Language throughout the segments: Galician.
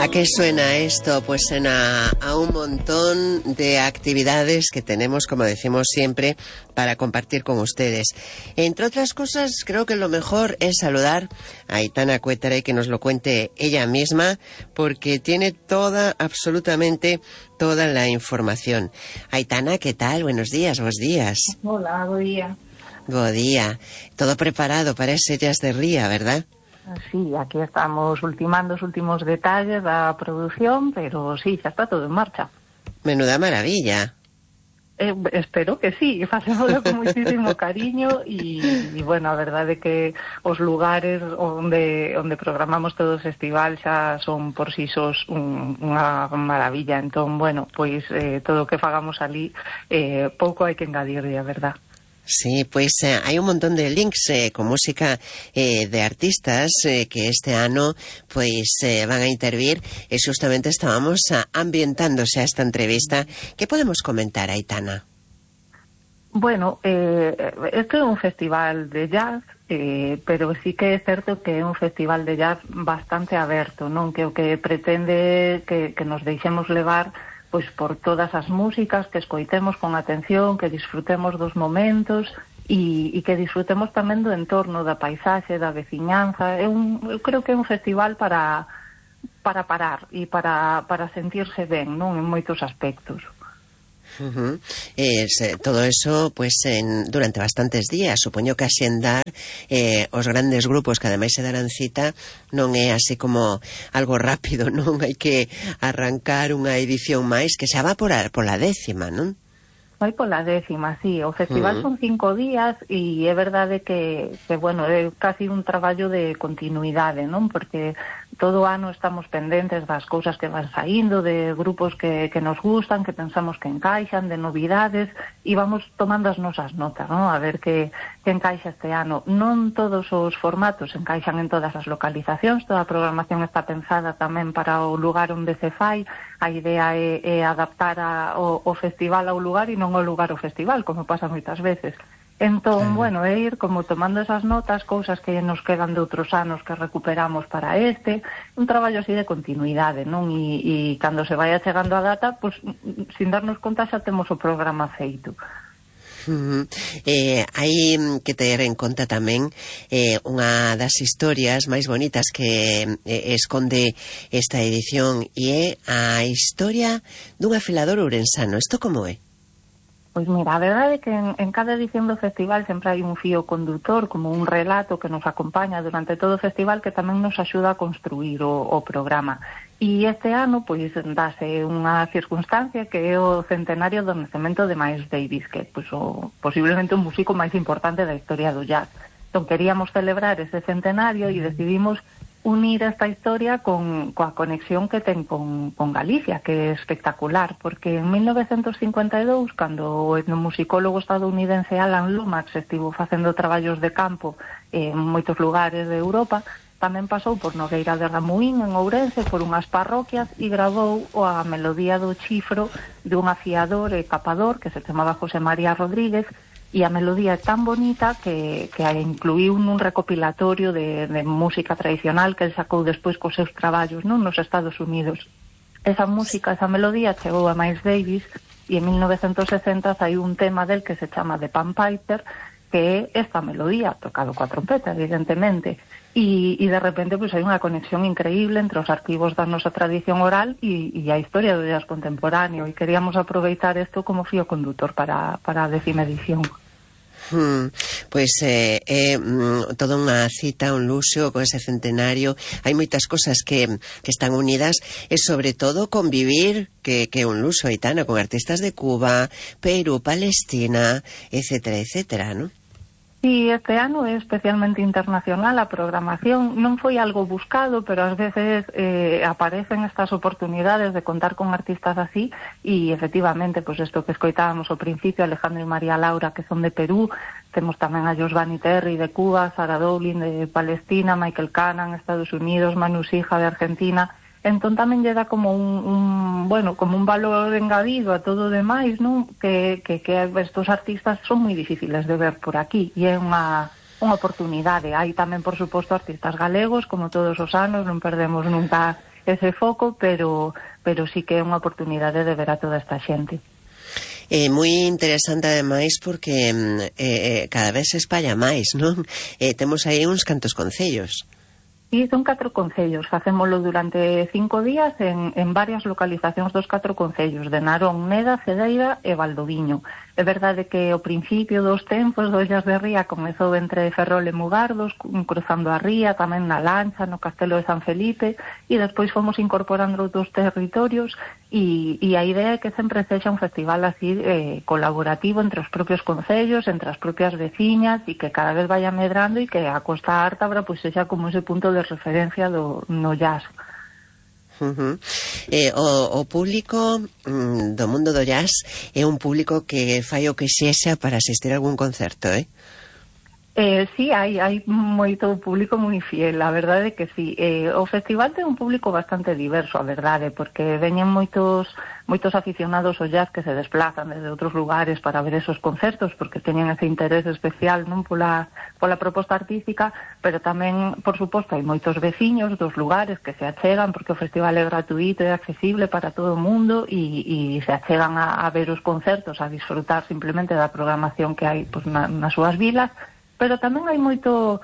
¿A qué suena esto? Pues suena a un montón de actividades que tenemos, como decimos siempre, para compartir con ustedes. Entre otras cosas, creo que lo mejor es saludar a Aitana Cuétara y que nos lo cuente ella misma, porque tiene absolutamente toda la información. Aitana, ¿qué tal? Buenos días, bos días. Hola, bo día. Bo día. Todo preparado para ese Jazz de Ría, ¿verdad? Sí, aquí estamos ultimando os últimos detalles da produción, pero sí, xa está todo en marcha. Menuda maravilla. Espero que sí, facémoslo con muchísimo cariño e bueno, a verdade é que os lugares onde programamos todo o festival xa son por si sós unha maravilla. Entón, bueno, pois todo o que fagamos ali pouco hai que engadirlle, a verdad. Sí, pues hay un montón de links con música de artistas que este ano pues van a intervir e justamente estábamos ambientándose a esta entrevista. ¿Qué podemos comentar, Aitana? Bueno, este é un festival de jazz, pero sí que é certo que é un festival de jazz bastante aberto, non? Que o que pretende que nos deixemos levar pois por todas as músicas, que escoitemos con atención, que disfrutemos dos momentos e que disfrutemos tamén do entorno, da paisaxe, da veciñanza. Eu creo que é un festival para parar e para sentirse ben, non? En moitos aspectos. Todo eso pues durante bastantes días, supoño que asendar os grandes grupos que ademais se darán cita non é así como algo rápido, non? Hai que arrancar unha edición máis que xa va por a 10ª, non? Vai pola 10ª, sí. O festival son 5 días e é verdade que bueno, é casi un traballo de continuidade, non? Porque todo o ano estamos pendentes das cousas que van saindo, de grupos que nos gustan, que pensamos que encaixan, de novidades, e vamos tomando as nosas notas, non? A ver que encaixa este ano. Non todos os formatos encaixan en todas as localizacións, toda a programación está pensada tamén para o lugar onde se fai. A idea é adaptar o festival ao lugar e non ao lugar ao festival, como pasa moitas veces. Entón, bueno, é ir como tomando esas notas, cousas que nos quedan de outros anos que recuperamos para un traballo así de continuidade, non? E cando se vaya chegando a data, pues, sin darnos conta xa temos o programa feito. Hai que ter en conta tamén unha das historias máis bonitas que esconde esta edición e é a historia dun afilador ourensano. Isto como é? Pois mira, a verdade é que en cada edición do festival sempre hai un fío condutor, como un relato que nos acompaña durante todo o festival que tamén nos axuda a construir o programa. E este ano, pois, dáse unha circunstancia que é o centenario do nacemento de Miles Davis, que é pois, posiblemente o músico máis importante da historia do jazz. Entón, queríamos celebrar ese centenario e decidimos unir esta historia coa conexión que ten con Galicia, que é espectacular, porque en 1952, cando o etnomusicólogo estadounidense Alan Lomax estivo facendo traballos de campo en moitos lugares de Europa, tamén pasou por Nogueira de Ramuín, en Ourense, por unhas parroquias e gravou a melodía do chifro de un afiador e capador que se chamaba José María Rodríguez, e a melodía é tan bonita que a incluíu nun recopilatorio de música tradicional que el sacou despois cos seus traballos, non, nos Estados Unidos. Esa música, esa melodía chegou a Miles Davis e en 1960 saiu un tema del que se chama The Pan Piper, que é esta melodía, tocado coa trompeta, evidentemente, e de repente pois hai unha conexión increíble entre os arquivos da nosa tradición oral e a historia do jazz contemporáneo, e queríamos aproveitar isto como fío condutor para a 10ª edición. Pois é toda unha cita, un luxo con ese centenario. Hai moitas cosas que están unidas e sobre todo convivir, que é un luxo, Aitana, con artistas de Cuba, Perú, Palestina, etcétera, etcétera, non? Sí, este ano é especialmente internacional a programación. Non foi algo buscado, pero ás veces aparecen estas oportunidades de contar con artistas así e, efectivamente, pues isto que escoitábamos ao principio, Alejandro e María Laura, que son de Perú, temos tamén a Josvani Terry de Cuba, Sarah Dowling de Palestina, Michael Cannon, Estados Unidos, Manu Sija de Argentina. Entón tamén lle dá como como un valor engadido a todo o demais, non? Que estos artistas son moi difíciles de ver por aquí e é unha oportunidade. Hai tamén, por suposto, artistas galegos, como todos os anos, non perdemos nunca ese foco, pero sí que é unha oportunidade de ver a toda esta xente. Moi interesante ademais porque cada vez se espalla máis, non? Temos aí uns cantos concellos. Sí, son 4 concellos, facémolo durante 5 días en varias localizacións dos 4 concellos, de Narón, Neda, Cedeira e Valdoviño. É verdade que ao principio dos tempos do Ollas de Ría comezou entre Ferrol e Mugardos, cruzando a ría, tamén na Lancha, no Castelo de San Felipe, e despois fomos incorporando outros territorios, e a idea é que sempre sexa un festival así colaborativo entre os propios concellos, entre as propias veciñas, e que cada vez vaya medrando e que a Costa Ártabra pois sexa como ese punto de referencia no jazz. O público do mundo do jazz é un público que fai o que sexa para asistir a algún concerto, Sí, hai moito público moi fiel, a verdade é que sí. O festival ten un público bastante diverso, a verdade, porque veñen moitos aficionados ao jazz que se desplazan desde outros lugares para ver esos concertos, porque teñen ese interés especial non pola proposta artística, pero tamén, por suposto, hai moitos veciños dos lugares que se achegan, porque o festival é gratuito e accesible para todo o mundo, e se achegan a ver os concertos, a disfrutar simplemente da programación que hai pues, nas súas vilas. Pero tamén hai moito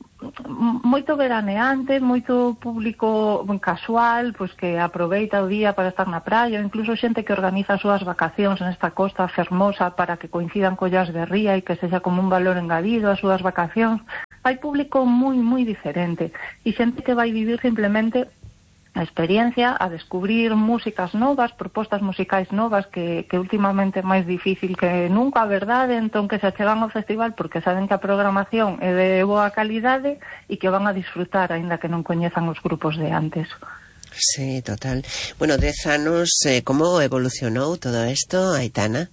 veraneante, moito público casual, pois que aproveita o día para estar na praia, incluso xente que organiza as súas vacacións nesta costa fermosa para que coincidan collas de ría e que sexa como un valor engadido as súas vacacións. Hai público moi diferente e xente que vai vivir simplemente a experiencia, a descubrir músicas novas, propostas musicais novas que últimamente é máis difícil que nunca, a verdade, entón que se achegan ao festival porque saben que a programación é de boa calidade e que van a disfrutar, aínda que non coñezan os grupos de antes. Sí, total. Bueno, 10 anos, como evolucionou todo isto, Aitana?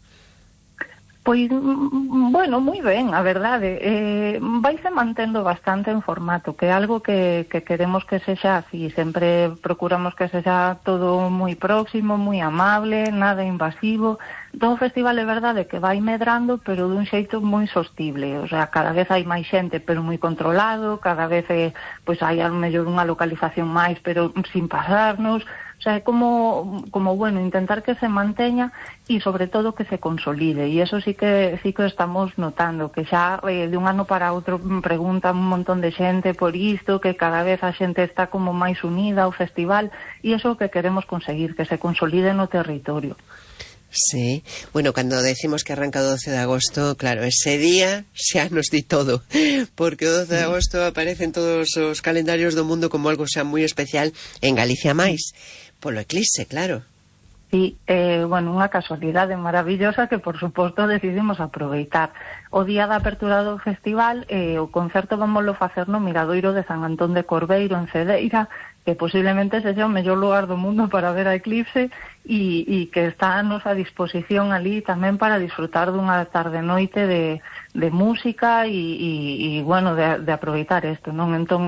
Pois, bueno, moi ben, a verdade. Vaise mantendo bastante en formato, que é algo que queremos que sexa así. Sempre procuramos que sexa todo moi próximo, moi amable, nada invasivo. Todo o festival é verdade que vai medrando, pero dun xeito moi sostible. O sea, cada vez hai máis xente, pero moi controlado, cada vez pois hai a mellor unha localización máis, pero sin pasarnos. O sea, é como bueno, intentar que se manteña e sobre todo que se consolide, e eso sí que estamos notando, que xa de un ano para outro preguntan un montón de xente por isto, que cada vez a xente está como máis unida ao festival, e eso que queremos conseguir, que se consolide no territorio. Sí, bueno, cando decimos que arranca o 12 de agosto, claro, ese día xa nos di todo, porque o 12 de agosto aparece en todos os calendarios do mundo como algo xa moi especial, en Galicia máis, polo eclipse, claro. Sí, bueno, unha casualidade maravillosa que, por suposto, decidimos aproveitar. O día da apertura do festival, o concerto vámoslo facer no Miradoiro de San Antón de Corbeiro, en Cedeira, que posiblemente sexa o mellor lugar do mundo para ver a eclipse e que está a nosa disposición ali tamén para disfrutar dunha tarde-noite de música e bueno, de aproveitar isto, non? Entón,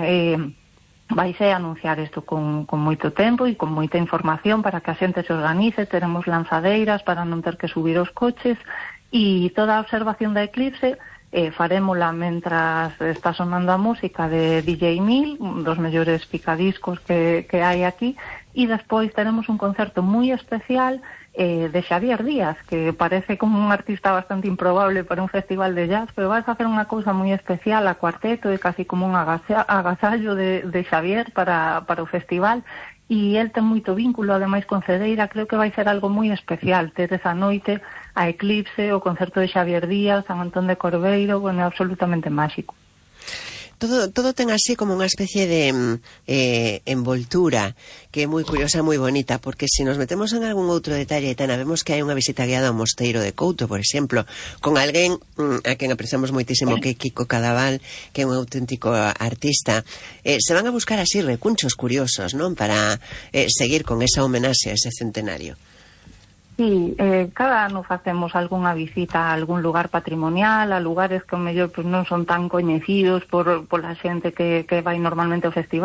vaise a anunciar isto con moito tempo e con moita información para que a xente se organice. Teremos lanzadeiras para non ter que subir os coches e toda a observación da eclipse farémola mentras está sonando a música de DJ Mil, un dos mellores picadiscos que hai aquí, e despois teremos un concerto moi especial de Xavier Díaz, que parece como un artista bastante improbable para un festival de jazz, pero vai facer unha cousa moi especial a cuarteto, é casi como un agasallo de Xavier para o festival, e el ten moito vínculo, ademais, con Cedeira. Creo que vai ser algo moi especial ter esa noite a eclipse, o concerto de Xavier Díaz, San Antón de Corbeiro, bueno, é absolutamente máxico. Todo ten así como unha especie de envoltura que é moi curiosa, moi bonita, porque se nos metemos en algún outro detalle, Tana, vemos que hai unha visita guiada ao Mosteiro de Couto, por exemplo, con alguén a quen apreciamos moitísimo, que é Kiko Cadaval, que é un auténtico artista. Se van a buscar así recunchos curiosos, non? Para seguir con esa homenaxe a ese centenario. Sí, cada ano facemos algunha visita a algún lugar patrimonial, a lugares que o mellor pues, non son tan coñecidos pola xente que vai normalmente ao festival,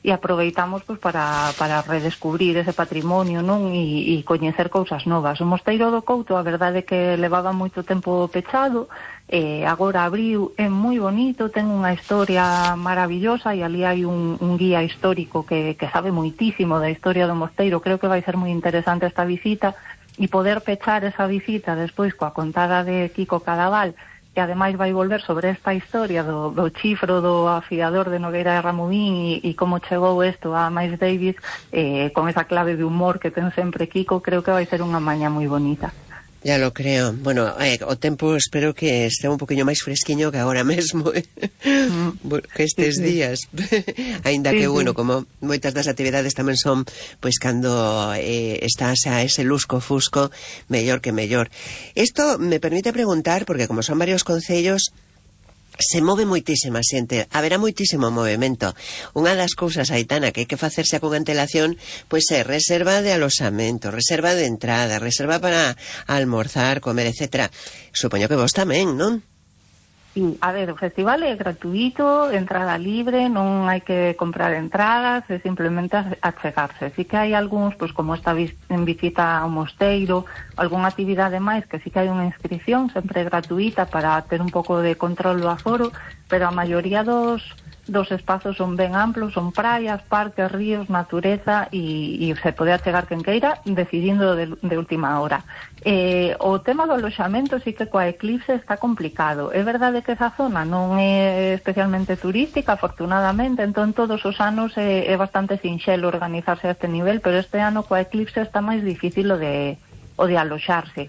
e aproveitamos pois para redescubrir ese patrimonio, non, e coñecer cousas novas. O Mosteiro do Couto, a verdade é que levaba moito tempo pechado, agora abriu, é moi bonito, ten unha historia maravillosa e ali hai un guía histórico que sabe moitísimo da historia do mosteiro. Creo que vai ser moi interesante esta visita e poder pechar esa visita despois coa contada de Kiko Cadaval, que ademais vai volver sobre esta historia do chifro do afiador de Nogueira de Ramudín e como chegou isto a Miles Davis, con esa clave de humor que ten sempre Kiko. Creo que vai ser unha mañá moi bonita. Ya lo creo. Bueno, o tempo espero que este un poquinho máis fresquiño que agora mesmo, que estes días. Aínda que, bueno, como moitas das actividades tamén son, pois, cando estás a ese lusco-fusco, mellor que mellor. Isto me permite preguntar, porque como son varios concellos, se move moitísima xente, haberá moitísimo movimento. Unha das cousas, Aitana, que hai que facerse con antelación, pois é reserva de aloxamento, reserva de entrada, reserva para almorzar, comer, etcétera. Supoño que vos tamén, non? Sí, a ver, o festival é gratuito, entrada libre, non hai que comprar entradas, é simplemente achegarse. Sí que hai algúns, pois como esta en visita ao mosteiro, algunha actividade máis que sí que hai unha inscripción, sempre gratuita, para ter un pouco de control do aforo, pero a maioría dos espazos son ben amplos, son praias, parques, ríos, natureza e se pode achegar quen queira decidindo de última hora. O tema do aloxamento sí que coa eclipse está complicado. É verdade que esa zona non é especialmente turística, afortunadamente, entón todos os anos é bastante sinxelo organizarse a este nivel, pero este ano coa eclipse está máis difícil o de aloxarse.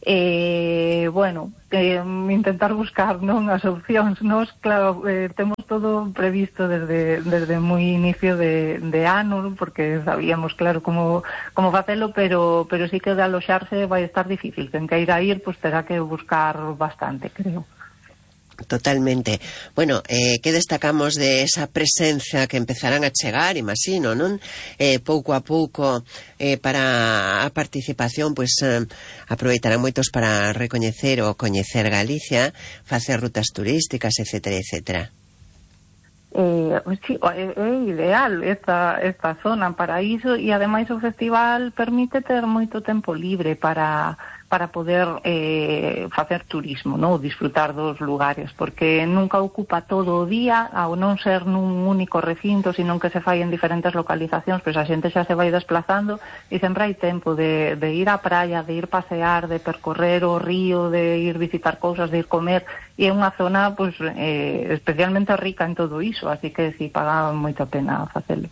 Bueno, intentar buscar, non, as opcións. Nos, claro, temos todo previsto desde moi inicio de ano, porque sabíamos, claro, como facelo, pero sí que de aloxarse vai estar difícil. Quen queira ir, pois terá que buscar bastante, creo. Totalmente. Bueno, que destacamos de esa presencia que empezarán a chegar, imagino, non? Pouco a pouco, para a participación, pois aproveitarán moitos para recoñecer ou coñecer Galicia, facer rutas turísticas, etcétera, etcétera. Sí, é ideal esta zona para iso, e ademais o festival permite ter moito tempo libre para poder facer turismo, non? Disfrutar dos lugares, porque nunca ocupa todo o día, ao non ser nun único recinto, sino que se fai en diferentes localizacións, pois a xente xa se vai desplazando e sempre hai tempo de ir á praia, de ir pasear, de percorrer o río, de ir visitar cousas, de ir comer, e é unha zona pois especialmente rica en todo iso, así que si paga moita pena facelo.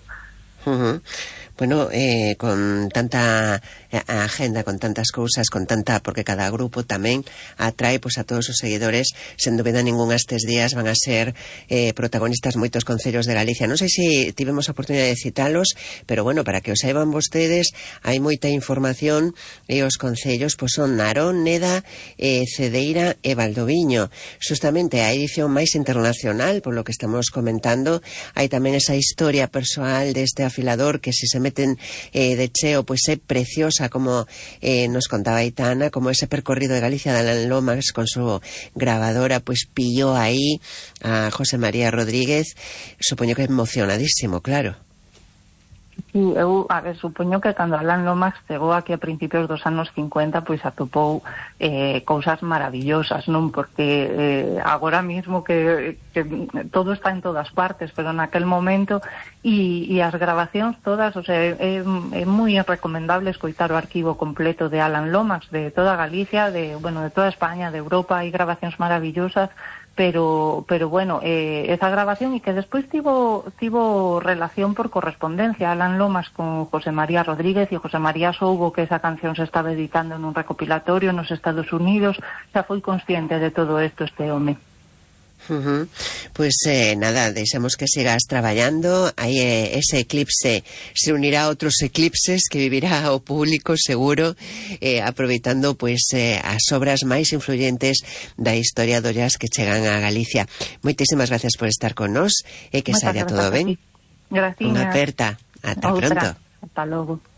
Bueno, con tanta agenda, con tantas cousas, con tanta, porque cada grupo tamén atrae pois a todos os seguidores, sen dúbida ninguna estes días van a ser protagonistas moitos concellos de Galicia. Non sei se tivemos a oportunidade de citalos, pero bueno, para que o saiban vostedes, hai moita información, e os concellos pois son Narón, Neda, Cedeira e Valdoviño. Justamente a edición máis internacional, por lo que estamos comentando, hai tamén esa historia persoal deste afilador que se meten de cheo, pois é preciosa, como nos contaba Aitana, como ese percorrido de Galicia de Alan Lomax con su grabadora, pois pilló aí a José María Rodríguez. Supoño que é emocionadísimo, claro. Sí, eu supoño que cando Alan Lomax chegou aquí a principios dos anos 50, pois atopou cousas maravillosas, non? Porque agora mismo que todo está en todas partes, pero naquel momento e as grabacións todas, o sea, é moi recomendable escoitar o arquivo completo de Alan Lomax, de toda Galicia, de toda España, de Europa. Hai grabacións maravillosas, pero bueno, esa grabación, e que despois tivo relación por correspondencia Alan Lomax con José María Rodríguez, e José María soubo que esa canción se estaba editando nun recopilatorio nos Estados Unidos, xa foi consciente de todo isto este home. Pois nada, deixamos que sigas traballando. Aí ese eclipse se unirá a outros eclipses que vivirá o público seguro, aproveitando pois as obras máis influyentes da historia do jazz que chegan a Galicia. Moitísimas gracias por estar con nós e que saia todo ben. Gracias. Unha aperta. Ata pronto. Hasta logo.